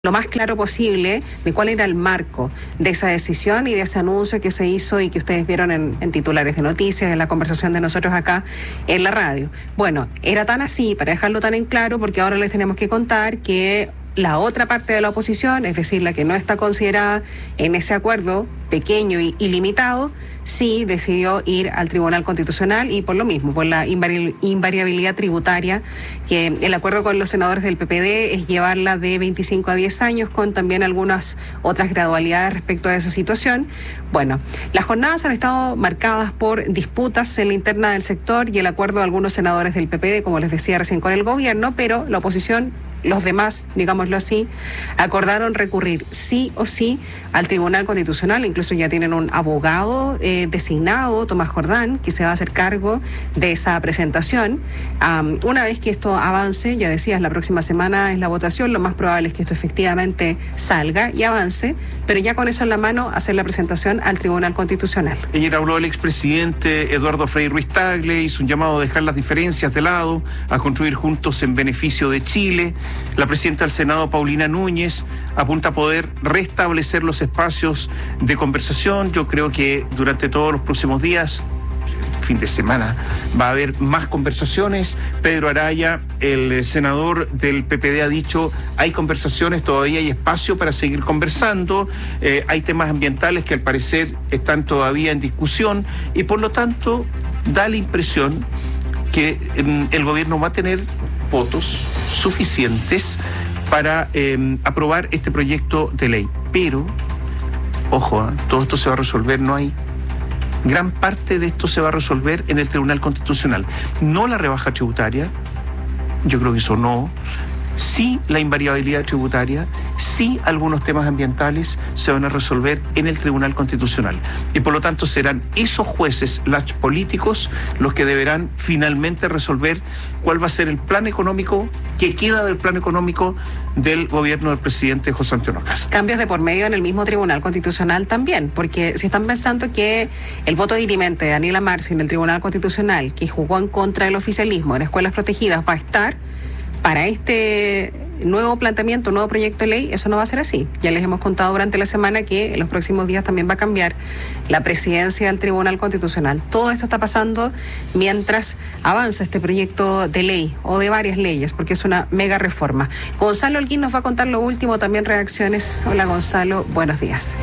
lo más claro posible de cuál era el marco de esa decisión y de ese anuncio que se hizo y que ustedes vieron en titulares de noticias, en la conversación de nosotros acá en la radio. Bueno, era tan así, para dejarlo tan en claro, porque ahora les tenemos que contar que la otra parte de la oposición, es decir, la que no está considerada en ese acuerdo pequeño y limitado, sí decidió ir al Tribunal Constitucional y por lo mismo, por la invariabilidad tributaria, que el acuerdo con los senadores del PPD es llevarla de 25 a 10 años con también algunas otras gradualidades respecto a esa situación. Bueno, las jornadas han estado marcadas por disputas en la interna del sector y el acuerdo de algunos senadores del PPD, como les decía recién, con el gobierno, pero la oposición, los demás, digámoslo así, acordaron recurrir sí o sí al Tribunal Constitucional. Incluso ya tienen un abogado designado, Tomás Jordán, que se va a hacer cargo de esa presentación. Una vez que esto avance, ya decías, la próxima semana es la votación, lo más probable es que esto efectivamente salga y avance, pero ya con eso en la mano hacer la presentación al Tribunal Constitucional. Ayer habló el expresidente Eduardo Frei Ruiz Tagle, hizo un llamado a dejar las diferencias de lado, a construir juntos en beneficio de Chile. La presidenta del Senado, Paulina Núñez, apunta a poder restablecer los espacios de conversación. Yo creo que durante todos los próximos días, fin de semana, va a haber más conversaciones. Pedro Araya, el senador del PPD, ha dicho, hay conversaciones, todavía hay espacio para seguir conversando, hay temas ambientales que al parecer están todavía en discusión y por lo tanto da la impresión que el gobierno va a tener votos suficientes para aprobar este proyecto de ley. Pero, ojo, todo esto se va a resolver, gran parte de esto se va a resolver en el Tribunal Constitucional. No la rebaja tributaria, yo creo que eso no. Sí la invariabilidad tributaria, sí algunos temas ambientales se van a resolver en el Tribunal Constitucional. Y por lo tanto serán esos jueces, los políticos, los que deberán finalmente resolver cuál va a ser el plan económico, que queda del plan económico del gobierno del presidente José Antonio Kast. Cambios de por medio en el mismo Tribunal Constitucional también, porque si están pensando que el voto dirimente de Daniela Marci en el Tribunal Constitucional, que jugó en contra del oficialismo en escuelas protegidas, va a estar para este nuevo planteamiento, nuevo proyecto de ley, eso no va a ser así. Ya les hemos contado durante la semana que en los próximos días también va a cambiar la presidencia del Tribunal Constitucional. Todo esto está pasando mientras avanza este proyecto de ley o de varias leyes, porque es una mega reforma. Gonzalo Holguín nos va a contar lo último, también reacciones. Hola Gonzalo, buenos días.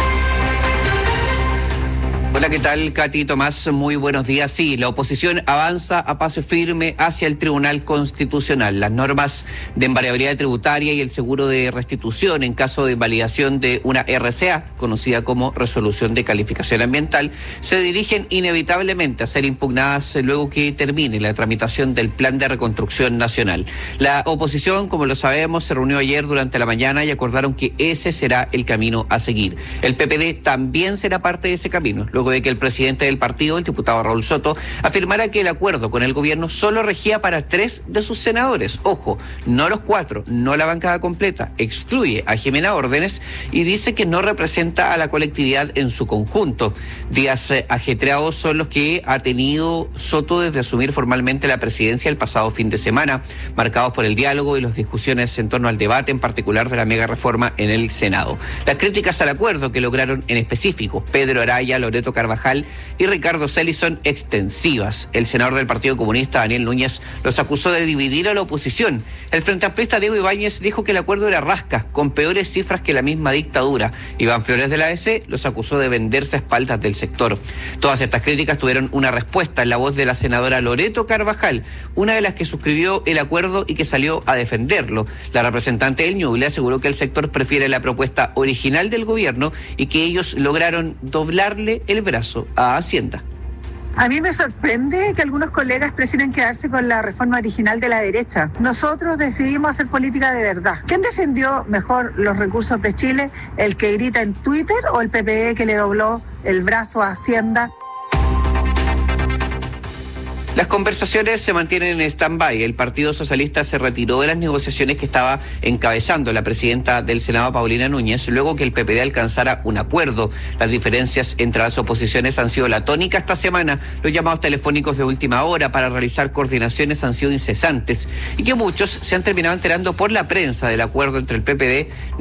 Hola, ¿qué tal, Katy, Tomás? Muy buenos días. Sí, la oposición avanza a paso firme hacia el Tribunal Constitucional. Las normas de invariabilidad tributaria y el seguro de restitución en caso de invalidación de una RCA, conocida como resolución de calificación ambiental, se dirigen inevitablemente a ser impugnadas luego que termine la tramitación del Plan de Reconstrucción Nacional. La oposición, como lo sabemos, se reunió ayer durante la mañana y acordaron que ese será el camino a seguir. El PPD también será parte de ese camino, luego de que el presidente del partido, el diputado Raúl Soto, afirmara que el acuerdo con el gobierno solo regía para 3 de sus senadores. Ojo, no los 4, no la bancada completa. Excluye a Jimena Órdenes y dice que no representa a la colectividad en su conjunto. Días ajetreados son los que ha tenido Soto desde asumir formalmente la presidencia el pasado fin de semana, marcados por el diálogo y las discusiones en torno al debate, en particular de la mega reforma en el Senado. Las críticas al acuerdo que lograron en específico Pedro Araya, Loreto Carvajal y Ricardo Celis son extensivas. El senador del Partido Comunista, Daniel Núñez, los acusó de dividir a la oposición. El frente amplista Diego Ibáñez dijo que el acuerdo era rasca, con peores cifras que la misma dictadura. Iván Flores de la ADC los acusó de venderse a espaldas del sector. Todas estas críticas tuvieron una respuesta en la voz de la senadora Loreto Carvajal, una de las que suscribió el acuerdo y que salió a defenderlo. La representante del Ñuble aseguró que el sector prefiere la propuesta original del gobierno y que ellos lograron doblarle el brazo a Hacienda. A mí me sorprende que algunos colegas prefieren quedarse con la reforma original de la derecha. Nosotros decidimos hacer política de verdad. ¿Quién defendió mejor los recursos de Chile? ¿El que grita en Twitter o el PPD que le dobló el brazo a Hacienda? Las conversaciones se mantienen en stand-by. El Partido Socialista se retiró de las negociaciones que estaba encabezando la presidenta del Senado, Paulina Núñez, luego que el PPD alcanzara un acuerdo. Las diferencias entre las oposiciones han sido la tónica esta semana. Los llamados telefónicos de última hora para realizar coordinaciones han sido incesantes y que muchos se han terminado enterando por la prensa del acuerdo entre el PPD